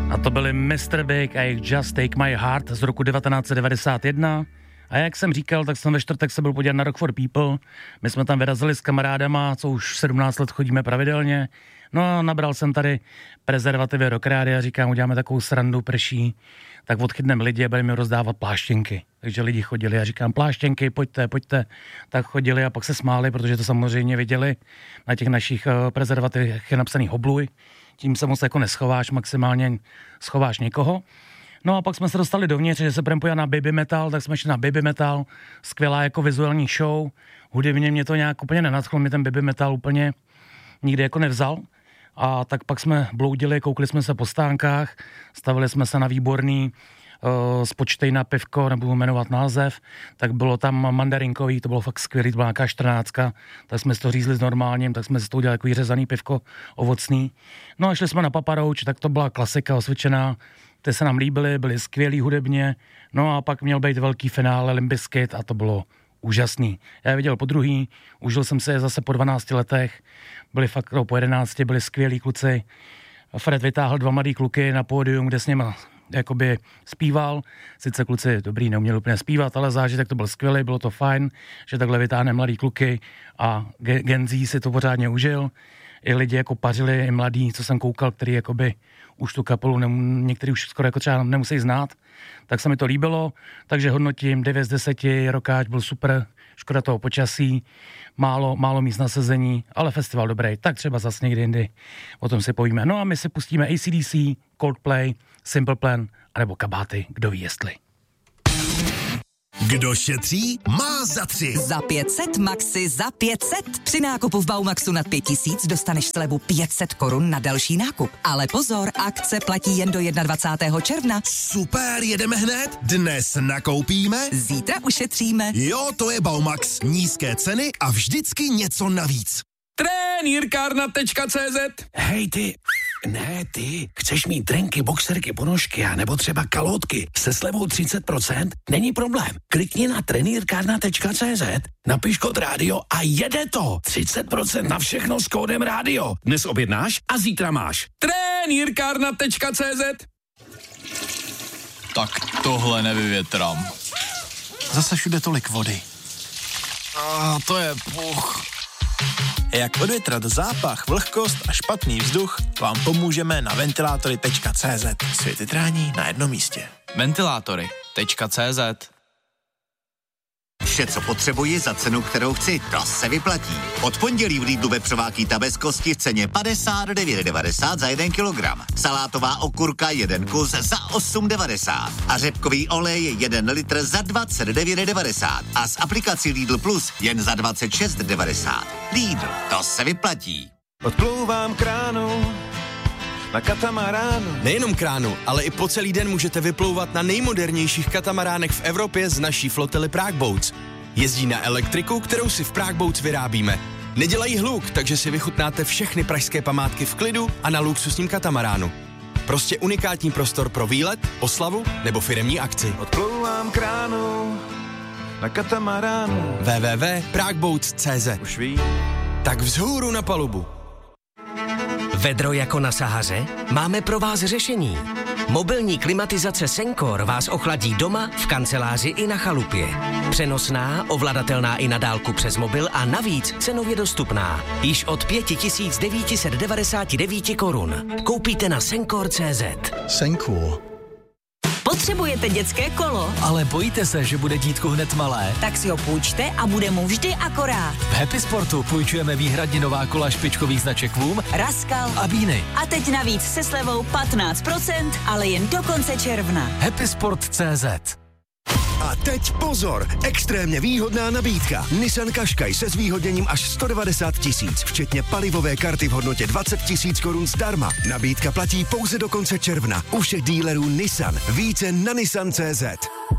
A to byli Mr. Big a jejich Just Take My Heart z roku 1991. A jak jsem říkal, tak jsem ve čtvrtek se byl podívat na Rock for People. My jsme tam vyrazili s kamarádama, co už 17 let chodíme pravidelně. No a nabral jsem tady prezervativy Rock Rádia, říkám, uděláme takovou srandu, prší, tak odchytneme lidi a budeme rozdávat pláštěnky. Takže lidi chodili a říkám, pláštěnky, pojďte. Tak chodili a pak se smáli, protože to samozřejmě viděli. Na těch našich prezervativech je napsaný hobluj. Tím se moc jako neschováš, maximálně schováš někoho. No a pak jsme se dostali dovnitř, že se budeme podívat na Baby Metal, tak jsme šli na Baby Metal, skvělá jako vizuální show. Hudebně mě to nějak úplně nenadchlo, mě ten Baby Metal úplně nikdy jako nevzal. A tak pak jsme bloudili, koukli jsme se po stánkách, stavili jsme se na výborný spočtej na pivko, nebudu jmenovat název, tak bylo tam mandarinkový, to bylo fakt skvělý, to byla nějaká 14, tak jsme si to řízli s normálním, tak jsme si to udělali takový řezaný pivko ovocný. No a šli jsme na Papa Roach, tak to byla klasika osvědčená, ty se nám líbily, byly skvělý hudebně, no a pak měl být velký finále Limp Bizkit a to bylo úžasný. Já je viděl po druhý, užil jsem se je zase po 12 letech, byli fakt po 11, byli skvělí kluci. Fred vytáhl 2 mladý kluky na pódium, kde s nima jakoby zpíval. Sice kluci dobrý, neuměli úplně zpívat, ale zážitek to byl skvělý, bylo to fajn, že takhle vytáhne mladý kluky a Gen Z si to pořádně užil. I lidi jako pařili, i mladí, co jsem koukal, který jakoby už tu kapelu, některý už skoro jako třeba nemusí znát, tak se mi to líbilo, takže hodnotím 9 z 10, Rockáč byl super, škoda toho počasí, málo míst na sezení, ale festival dobrý, tak třeba zase někdy jindy o tom si povíme. No a my si pustíme AC/DC, Coldplay, Simple Plan, anebo Kabáty, kdo ví jestli. Kdo šetří, má za 3. Za 500 Maxi za 500. Při nákupu v Baumaxu nad 5000 dostaneš slevu 500 korun na další nákup. Ale pozor, akce platí jen do 21. června. Super, jedeme hned? Dnes nakoupíme? Zítra ušetříme. Jo, to je Baumax. Nízké ceny a vždycky něco navíc. Trenýrkárna.cz. Hej ty, ne ty, chceš mít trenky, boxerky, ponožky a nebo třeba kalotky se slevou 30%? Není problém. Klikni na trenýrkárna.cz, napiš kód rádio a jede to. 30% na všechno s kódem rádio. Dnes objednáš a zítra máš. Trenýrkárna.cz. Tak tohle nevyvětrám. Zase všude tolik vody. To je puch. Jak odvětrat zápach, vlhkost a špatný vzduch, vám pomůžeme na ventilátory.cz. Světytrání na jednom místě. Ventilátory.cz. Vše, co potřebuji za cenu, kterou chci, to se vyplatí. Od pondělí v Lidlu vepřová kýta bez kosti v ceně 59,90 za 1 kilogram. Salátová okurka 1 kus za 8,90. A řepkový olej 1 litr za 29,90. A s aplikací Lidl Plus jen za 26,90. Lidl, to se vyplatí. Odplouvám kránu na katamaránu. Nejenom kránu, ale i po celý den můžete vyplouvat na nejmodernějších katamaránech v Evropě z naší flotily Prague Boats. Jezdí na elektriku, kterou si v Prague Boats vyrábíme. Nedělají hluk, takže si vychutnáte všechny pražské památky v klidu a na luxusním katamaránu. Prostě unikátní prostor pro výlet, oslavu nebo firemní akci. Odplouvám kránu na katamaránu. www.pragueboats.cz. Už ví. Tak vzhůru na palubu. Vedro jako na Sahaře? Máme pro vás řešení. Mobilní klimatizace Sencor vás ochladí doma, v kanceláři i na chalupě. Přenosná, ovladatelná i na dálku přes mobil a navíc cenově dostupná. Již od 5999 korun. Koupíte na Sencor.cz. Sencor. Potřebujete dětské kolo? Ale bojíte se, že bude dítku hned malé? Tak si ho půjčte a bude mu vždy akorát. V Happy Sportu půjčujeme výhradně nová kola špičkových značek Voom, Raskal a Bíny. A teď navíc se slevou 15%, ale jen do konce června. Happysport.cz. A teď pozor, extrémně výhodná nabídka. Nissan Qashqai se zvýhodněním až 190 000, včetně palivové karty v hodnotě 20 000 korun zdarma. Nabídka platí pouze do konce června. U všech dílerů Nissan. Více na Nissan.cz.